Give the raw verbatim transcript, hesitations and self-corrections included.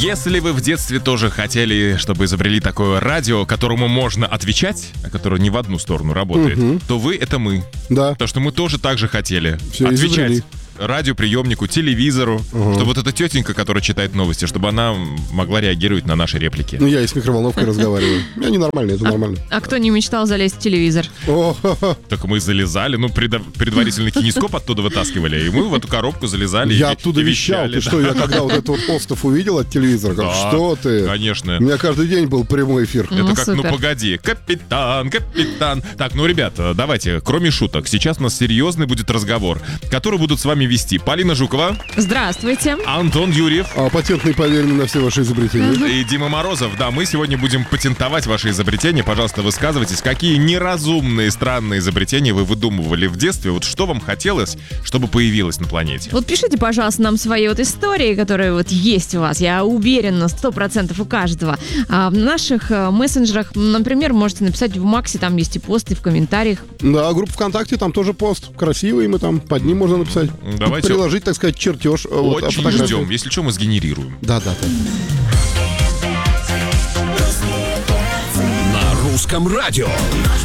Если вы в детстве тоже хотели, чтобы изобрели такое радио, которому можно отвечать, а которое не в одну сторону работает, угу. то вы — это мы. Да. Потому что мы тоже так же хотели Все отвечать. изобрели. Радиоприемнику, телевизору, угу. чтобы вот эта тетенька, которая читает новости, чтобы она могла реагировать на наши реплики. Ну, я и с микроволновкой разговариваю. Я не нормально, это нормально. А кто не мечтал залезть в телевизор? Так мы залезали, ну, предварительно кинескоп оттуда вытаскивали, и мы в эту коробку залезали. Я оттуда вещал. Ты что, я когда вот этот вот остов увидел от телевизора, как что ты? Конечно. У меня каждый день был прямой эфир. Это как, ну, погоди, капитан, капитан. Так, ну, ребята, давайте, кроме шуток, сейчас у нас серьезный будет разговор, который будут с вами вести Полина Жукова. Здравствуйте. Антон Юрьев. А, патентный поверенный на все ваши изобретения. И Дима Морозов. Да, мы сегодня будем патентовать ваши изобретения. Пожалуйста, высказывайтесь. Какие неразумные, странные изобретения вы выдумывали в детстве? Вот что вам хотелось, чтобы появилось на планете? Вот пишите, пожалуйста, нам свои вот истории, которые вот есть у вас. Я уверена, сто процентов у каждого. А в наших мессенджерах, например, можете написать в Максе, там есть и посты в комментариях. Да, группа ВКонтакте, там тоже пост красивый, мы там под ним можно написать. Давайте. Приложить, так сказать, чертеж. Очень вот, ждем. Если что, мы сгенерируем. Да, да, да. На русском радио.